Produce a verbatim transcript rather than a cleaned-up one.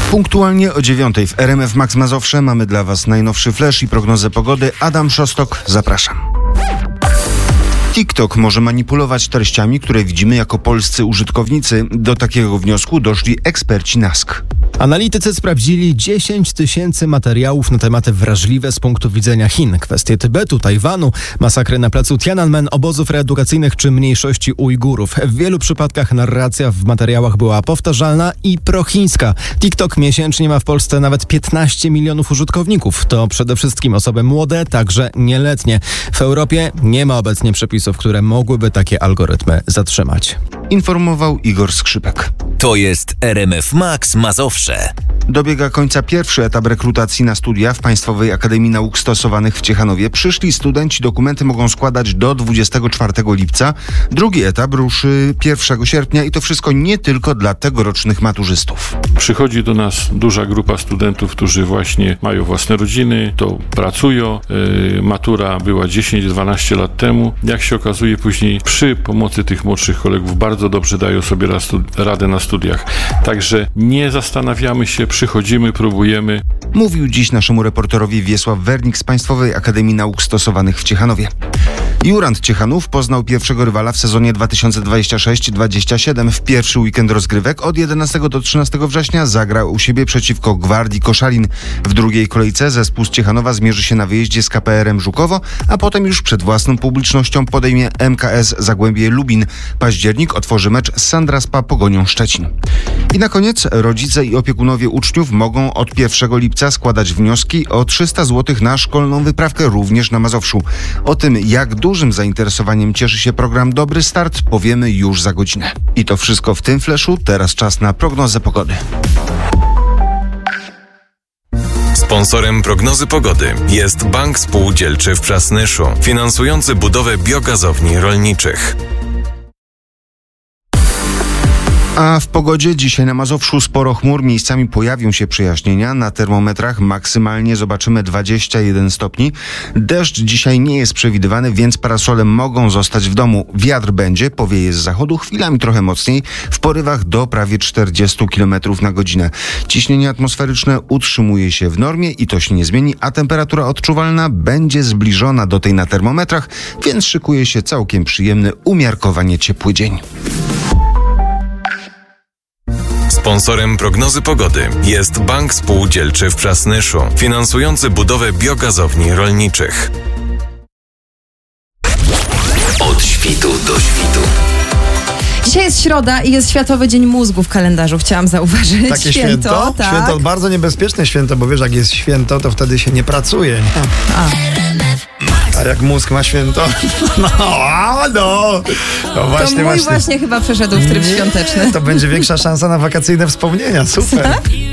Punktualnie o dziewiątej w R M F Max Mazowsze mamy dla Was najnowszy flash i prognozę pogody. Adam Szostok, zapraszam. TikTok może manipulować treściami, które widzimy jako polscy użytkownicy. Do takiego wniosku doszli eksperci N A S K. Analitycy sprawdzili dziesięć tysięcy materiałów na tematy wrażliwe z punktu widzenia Chin. Kwestie Tybetu, Tajwanu, masakry na placu Tiananmen, obozów reedukacyjnych czy mniejszości Ujgurów. W wielu przypadkach narracja w materiałach była powtarzalna i prochińska. TikTok miesięcznie ma w Polsce nawet piętnaście milionów użytkowników. To przede wszystkim osoby młode, także nieletnie. W Europie nie ma obecnie przepisów, które mogłyby takie algorytmy zatrzymać. Informował Igor Skrzypek. To jest R M F Max Mazowsze. Dobiega końca pierwszy etap rekrutacji na studia w Państwowej Akademii Nauk Stosowanych w Ciechanowie. Przyszli studenci dokumenty mogą składać do dwudziestego czwartego lipca. Drugi etap ruszy pierwszego sierpnia i to wszystko nie tylko dla tegorocznych maturzystów. Przychodzi do nas duża grupa studentów, którzy właśnie mają własne rodziny, to pracują. Yy, matura była dziesięć dwanaście lat temu. Jak się okazuje później przy pomocy tych młodszych kolegów bardzo dobrze dają sobie radę na studiach. Także nie zastanawiamy się, przychodzimy, próbujemy. Mówił dziś naszemu reporterowi Wiesław Wernik z Państwowej Akademii Nauk Stosowanych w Ciechanowie. Jurand Ciechanów poznał pierwszego rywala w sezonie dwa tysiące dwudziestym szóstym dwudziestym siódmym. W pierwszy weekend rozgrywek od jedenastego do trzynastego września zagrał u siebie przeciwko Gwardii Koszalin. W drugiej kolejce zespół z Ciechanowa zmierzy się na wyjeździe z K P R-em Żukowo, a potem już przed własną publicznością podejmie M K S Zagłębie Lubin. Październik otworzy mecz z Sandraspa Pogonią Szczecin. I na koniec rodzice i opiekunowie uczniów mogą od pierwszego lipca składać wnioski o trzysta złotych na szkolną wyprawkę również na Mazowszu. O tym, jak dużym zainteresowaniem cieszy się program Dobry Start, powiemy już za godzinę. I to wszystko w tym fleszu. Teraz czas na prognozę pogody. Sponsorem prognozy pogody jest Bank Spółdzielczy w Przasnyszu, finansujący budowę biogazowni rolniczych. A w pogodzie dzisiaj na Mazowszu sporo chmur, miejscami pojawią się przejaśnienia. Na termometrach maksymalnie zobaczymy dwadzieścia jeden stopni. Deszcz dzisiaj nie jest przewidywany, więc parasole mogą zostać w domu. Wiatr będzie, powieje z zachodu, chwilami trochę mocniej, w porywach do prawie czterdzieści kilometrów na godzinę. Ciśnienie atmosferyczne utrzymuje się w normie i to się nie zmieni, a temperatura odczuwalna będzie zbliżona do tej na termometrach, więc szykuje się całkiem przyjemny, umiarkowanie ciepły dzień. Sponsorem prognozy pogody jest Bank Spółdzielczy w Przasnyszu, finansujący budowę biogazowni rolniczych. Od świtu do świtu. Dzisiaj jest środa i jest Światowy Dzień Mózgu w kalendarzu, chciałam zauważyć. Takie święto? Święto, tak. Święto, bardzo niebezpieczne święto, bo wiesz, jak jest święto, to wtedy się nie pracuje. Nie? A. A jak mózg ma święto, no, no, no właśnie, to mój właśnie. właśnie chyba przeszedł w tryb Nie, świąteczny. To będzie większa szansa na wakacyjne wspomnienia, super.